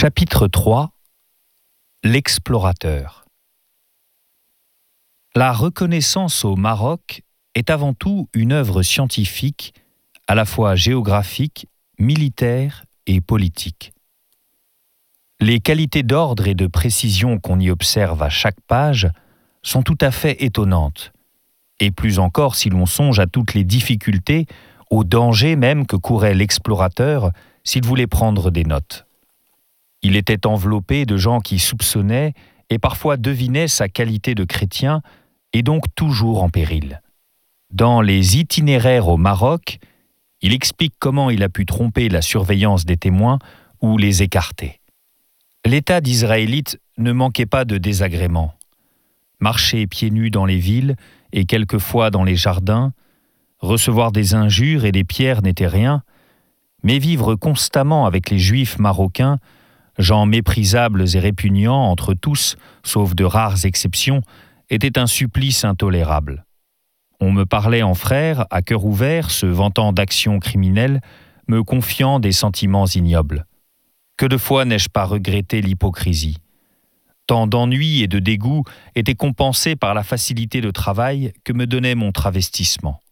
Chapitre 3 L'explorateur. La reconnaissance au Maroc est avant tout une œuvre scientifique, à la fois géographique, militaire et politique. Les qualités d'ordre et de précision qu'on y observe à chaque page sont tout à fait étonnantes, et plus encore si l'on songe à toutes les difficultés, aux dangers même que courait l'explorateur s'il voulait prendre des notes. Il était enveloppé de gens qui soupçonnaient et parfois devinaient sa qualité de chrétien et donc toujours en péril. Dans les itinéraires au Maroc, il explique comment il a pu tromper la surveillance des témoins ou les écarter. L'État d'Israélite ne manquait pas de désagréments. Marcher pieds nus dans les villes et quelquefois dans les jardins, recevoir des injures et des pierres n'était rien, mais vivre constamment avec les Juifs marocains, gens méprisables et répugnants entre tous, sauf de rares exceptions, était un supplice intolérable. On me parlait en frère, à cœur ouvert, se vantant d'actions criminelles, me confiant des sentiments ignobles. Que de fois n'ai-je pas regretté l'hypocrisie. Tant d'ennuis et de dégoût étaient compensés par la facilité de travail que me donnait mon travestissement.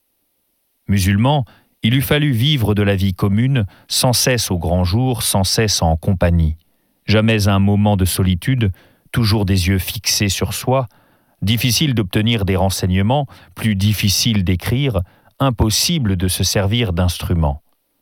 Musulman, il eût fallu vivre de la vie commune, sans cesse au grand jour, sans cesse en compagnie. Jamais un moment de solitude, toujours des yeux fixés sur soi, difficile d'obtenir des renseignements, plus difficile d'écrire, impossible de se servir d'instruments.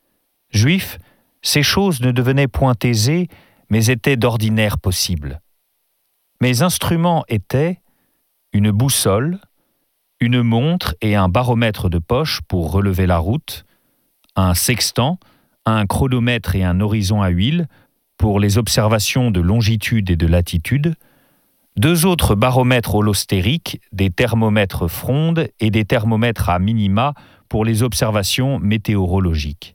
Juif, ces choses ne devenaient point aisées, mais étaient d'ordinaire possibles. Mes instruments étaient une boussole, une montre et un baromètre de poche pour relever la route, un sextant, un chronomètre et un horizon à huile pour les observations de longitude et de latitude, 2 autres baromètres holostériques, des thermomètres fronde et des thermomètres à minima pour les observations météorologiques.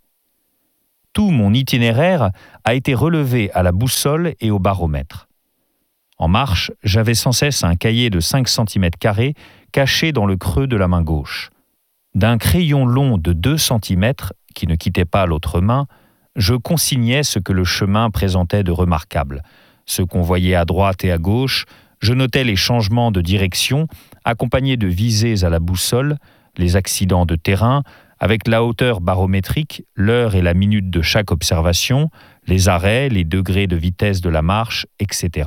Tout mon itinéraire a été relevé à la boussole et au baromètre. En marche, j'avais sans cesse un cahier de 5 cm² caché dans le creux de la main gauche. D'un crayon long de 2 cm, qui ne quittait pas l'autre main, je consignais ce que le chemin présentait de remarquable. Ce qu'on voyait à droite et à gauche, je notais les changements de direction, accompagnés de visées à la boussole, les accidents de terrain, avec la hauteur barométrique, l'heure et la minute de chaque observation, les arrêts, les degrés de vitesse de la marche, etc.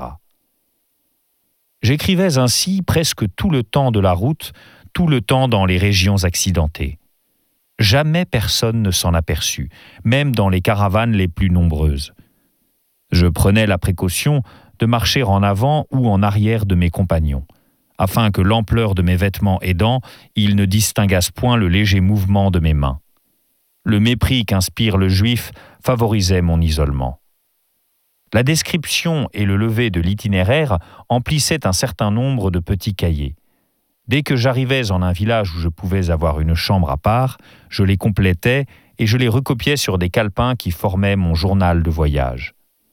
J'écrivais ainsi presque tout le temps de la route, tout le temps dans les régions accidentées. Jamais personne ne s'en aperçut, même dans les caravanes les plus nombreuses. Je prenais la précaution de marcher en avant ou en arrière de mes compagnons, afin que l'ampleur de mes vêtements aidant, ils ne distinguassent point le léger mouvement de mes mains. Le mépris qu'inspire le juif favorisait mon isolement. La description et le levé de l'itinéraire emplissaient un certain nombre de petits cahiers. Dès que j'arrivais en un village où je pouvais avoir une chambre à part, je les complétais et je les recopiais sur des calepins qui formaient mon journal de voyage.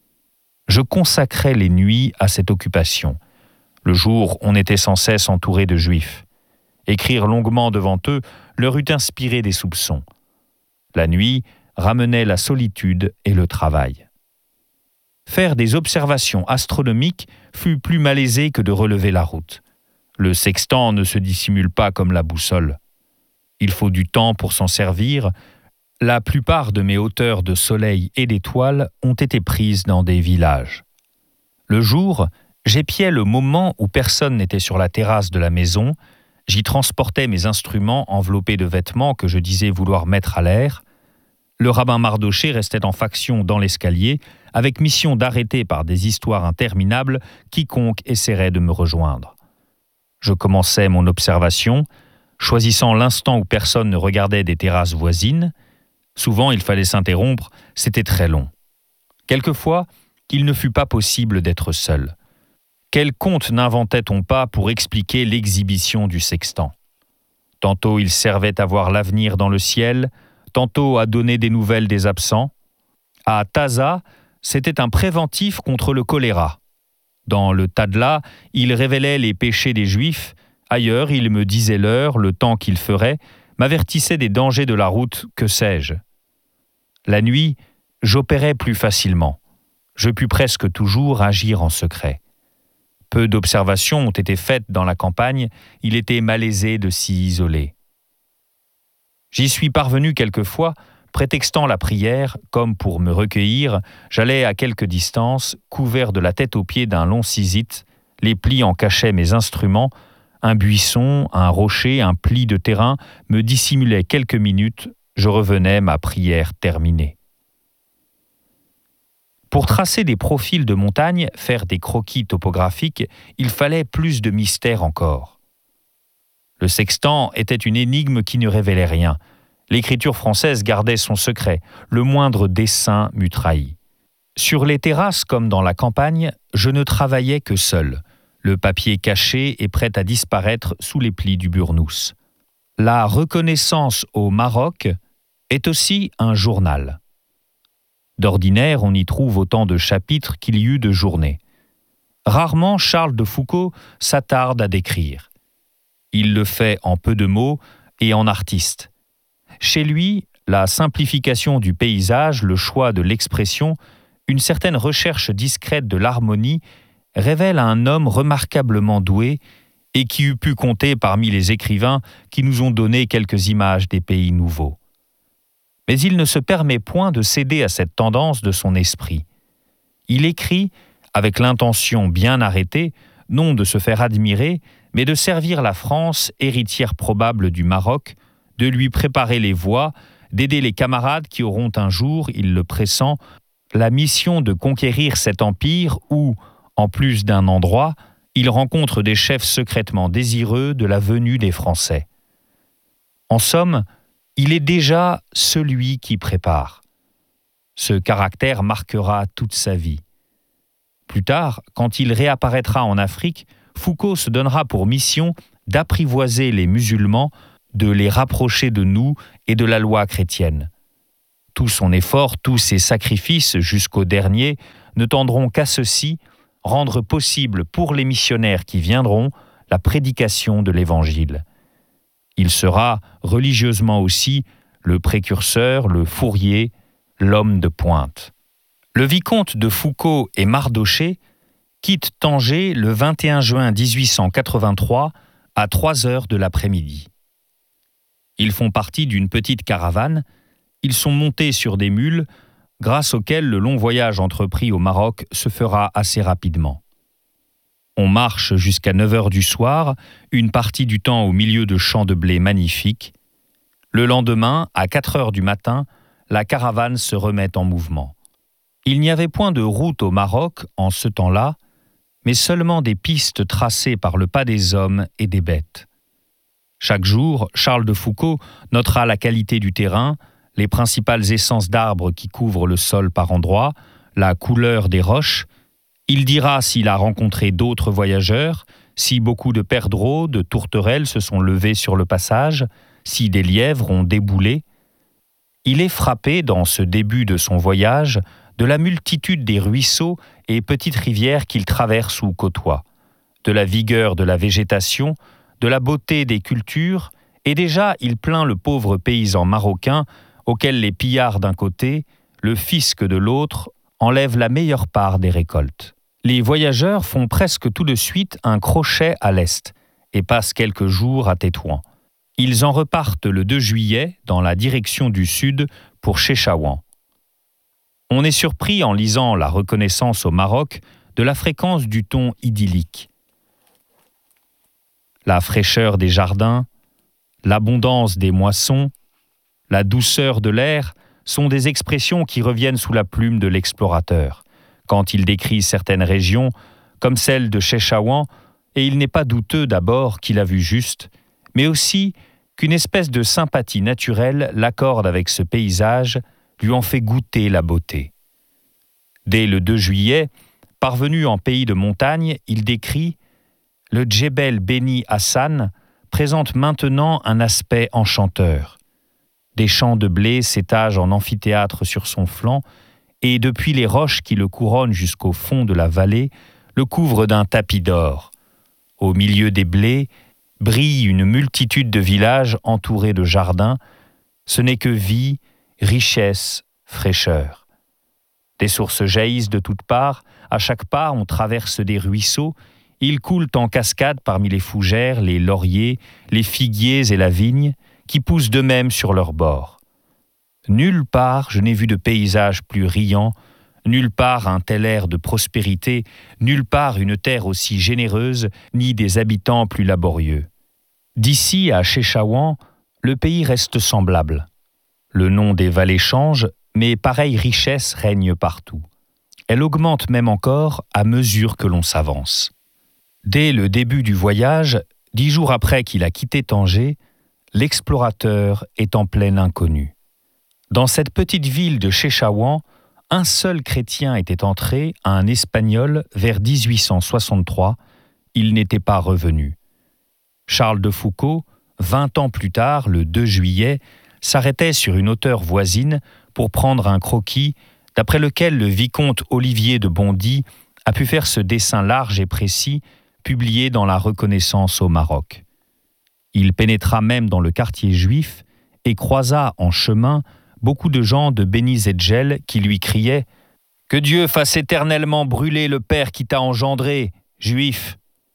Je consacrais les nuits à cette occupation. Le jour, on était sans cesse entouré de juifs. Écrire longuement devant eux leur eût inspiré des soupçons. La nuit ramenait la solitude et le travail. Faire des observations astronomiques fut plus malaisé que de relever la route. Le sextant ne se dissimule pas comme la boussole. Il faut du temps pour s'en servir. La plupart de mes hauteurs de soleil et d'étoiles ont été prises dans des villages. Le jour, j'épiais le moment où personne n'était sur la terrasse de la maison. J'y transportais mes instruments enveloppés de vêtements que je disais vouloir mettre à l'air. Le rabbin Mardoché restait en faction dans l'escalier, avec mission d'arrêter par des histoires interminables quiconque essaierait de me rejoindre. Je commençais mon observation, choisissant l'instant où personne ne regardait des terrasses voisines. Souvent, il fallait s'interrompre, c'était très long. Quelquefois, il ne fut pas possible d'être seul. Quel conte n'inventait-on pas pour expliquer l'exhibition du sextant ? Tantôt il servait à voir l'avenir dans le ciel, tantôt à donner des nouvelles des absents. À Taza, c'était un préventif contre le choléra. Dans le Tadla, il révélait les péchés des Juifs. Ailleurs, il me disait l'heure, le temps qu'il ferait, m'avertissait des dangers de la route, que sais-je. La nuit, j'opérais plus facilement. Je pus presque toujours agir en secret. Peu d'observations ont été faites dans la campagne, il était malaisé de s'y isoler. J'y suis parvenu quelquefois, prétextant la prière, comme pour me recueillir, j'allais à quelque distance, couvert de la tête aux pieds d'un long sisite, les plis en cachaient mes instruments, un buisson, un rocher, un pli de terrain me dissimulaient quelques minutes, je revenais, ma prière terminée. Pour tracer des profils de montagne, faire des croquis topographiques, il fallait plus de mystère encore. Le sextant était une énigme qui ne révélait rien. L'écriture française gardait son secret, le moindre dessin m'eût trahi. Sur les terrasses comme dans la campagne, je ne travaillais que seul, le papier caché et prêt à disparaître sous les plis du burnous. La reconnaissance au Maroc est aussi un journal. D'ordinaire, on y trouve autant de chapitres qu'il y eut de journées. Rarement Charles de Foucault s'attarde à décrire. Il le fait en peu de mots et en artiste. Chez lui, la simplification du paysage, le choix de l'expression, une certaine recherche discrète de l'harmonie révèlent un homme remarquablement doué et qui eût pu compter parmi les écrivains qui nous ont donné quelques images des pays nouveaux. Mais il ne se permet point de céder à cette tendance de son esprit. Il écrit, avec l'intention bien arrêtée, non de se faire admirer, mais de servir la France, héritière probable du Maroc, de lui préparer les voies, d'aider les camarades qui auront un jour, il le pressent, la mission de conquérir cet empire où, en plus d'un endroit, il rencontre des chefs secrètement désireux de la venue des Français. En somme, il est déjà celui qui prépare. Ce caractère marquera toute sa vie. Plus tard, quand il réapparaîtra en Afrique, Foucault se donnera pour mission d'apprivoiser les musulmans, de les rapprocher de nous et de la loi chrétienne. Tout son effort, tous ses sacrifices jusqu'au dernier ne tendront qu'à ceci, rendre possible pour les missionnaires qui viendront la prédication de l'Évangile. Il sera religieusement aussi le précurseur, le fourrier, l'homme de pointe. Le vicomte de Foucault et Mardochée quitte Tanger le 21 juin 1883 à 3 heures de l'après-midi. Ils font partie d'une petite caravane, ils sont montés sur des mules, grâce auxquelles le long voyage entrepris au Maroc se fera assez rapidement. On marche jusqu'à 9 heures du soir, une partie du temps au milieu de champs de blé magnifiques. Le lendemain, à 4 heures du matin, la caravane se remet en mouvement. Il n'y avait point de route au Maroc en ce temps-là, mais seulement des pistes tracées par le pas des hommes et des bêtes. Chaque jour, Charles de Foucault notera la qualité du terrain, les principales essences d'arbres qui couvrent le sol par endroits, la couleur des roches. Il dira s'il a rencontré d'autres voyageurs, si beaucoup de perdreaux, de tourterelles se sont levés sur le passage, si des lièvres ont déboulé. Il est frappé, dans ce début de son voyage, de la multitude des ruisseaux et petites rivières qu'il traverse ou côtoie, de la vigueur de la végétation, de la beauté des cultures, et déjà il plaint le pauvre paysan marocain auquel les pillards d'un côté, le fisc de l'autre, enlèvent la meilleure part des récoltes. Les voyageurs font presque tout de suite un crochet à l'est et passent quelques jours à Tétouan. Ils en repartent le 2 juillet dans la direction du sud pour Chefchaouen. On est surpris en lisant la reconnaissance au Maroc de la fréquence du ton idyllique. La fraîcheur des jardins, l'abondance des moissons, la douceur de l'air sont des expressions qui reviennent sous la plume de l'explorateur, quand il décrit certaines régions, comme celle de Chefchaouen, et il n'est pas douteux d'abord qu'il a vu juste, mais aussi qu'une espèce de sympathie naturelle l'accorde avec ce paysage, lui en fait goûter la beauté. Dès le 2 juillet, parvenu en pays de montagne, il décrit « Le Djebel Beni Hassan présente maintenant un aspect enchanteur. Des champs de blé s'étagent en amphithéâtre sur son flanc, et depuis les roches qui le couronnent jusqu'au fond de la vallée, le couvrent d'un tapis d'or. Au milieu des blés, brille une multitude de villages entourés de jardins. Ce n'est que vie, richesse, fraîcheur. Des sources jaillissent de toutes parts, à chaque pas on traverse des ruisseaux, ils coulent en cascade parmi les fougères, les lauriers, les figuiers et la vigne, qui poussent d'eux-mêmes sur leurs bords. Nulle part je n'ai vu de paysage plus riant, nulle part un tel air de prospérité, nulle part une terre aussi généreuse, ni des habitants plus laborieux. D'ici à Cheshawang, le pays reste semblable. Le nom des vallées change, mais pareille richesse règne partout. Elle augmente même encore à mesure que l'on s'avance. Dès le début du voyage, 10 jours après qu'il a quitté Tanger, l'explorateur est en plein inconnu. Dans cette petite ville de Cheshawang, un seul chrétien était entré, un Espagnol, vers 1863. Il n'était pas revenu. Charles de Foucauld, 20 ans plus tard, le 2 juillet, s'arrêtait sur une hauteur voisine pour prendre un croquis d'après lequel le vicomte Olivier de Bondy a pu faire ce dessin large et précis publié dans la Reconnaissance au Maroc. Il pénétra même dans le quartier juif et croisa en chemin beaucoup de gens de Beni Zedjel qui lui criaient « Que Dieu fasse éternellement brûler le père qui t'a engendré, juif !»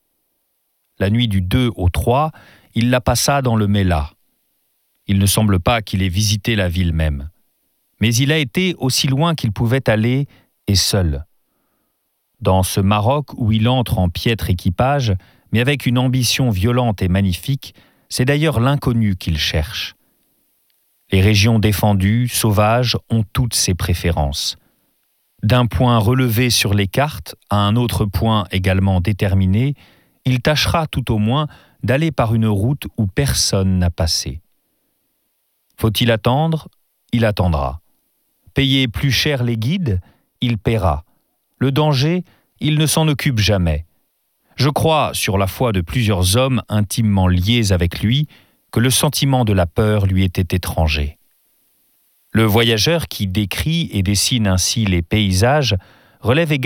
La nuit du 2 au 3, il la passa dans le Mela. Il ne semble pas qu'il ait visité la ville même. Mais il a été aussi loin qu'il pouvait aller, et seul. Dans ce Maroc où il entre en piètre équipage, mais avec une ambition violente et magnifique, c'est d'ailleurs l'inconnu qu'il cherche. Les régions défendues, sauvages, ont toutes ses préférences. D'un point relevé sur les cartes à un autre point également déterminé, il tâchera tout au moins d'aller par une route où personne n'a passé. Faut-il attendre ? Il attendra. Payer plus cher les guides ? Il paiera. Le danger, il ne s'en occupe jamais. Je crois, sur la foi de plusieurs hommes intimement liés avec lui, que le sentiment de la peur lui était étranger. Le voyageur qui décrit et dessine ainsi les paysages relève également